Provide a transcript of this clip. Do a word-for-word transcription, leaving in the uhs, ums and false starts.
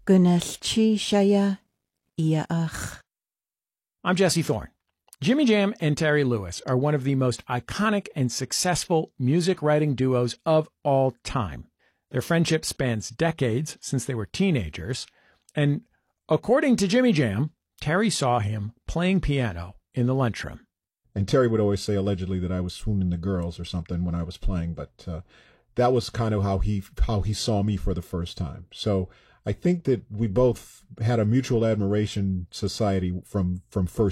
Gynellchi Shaya Iach. I'm Jesse Thorne. Jimmy Jam and Terry Lewis are one of the most iconic and successful music writing duos of all time. Their friendship spans decades since they were teenagers, and according to Jimmy Jam, Terry saw him playing piano in the lunchroom. And Terry would always say allegedly that I was swooning the girls or something when I was playing, but uh, that was kind of how he how he saw me for the first time. So I think that we both had a mutual admiration society from from first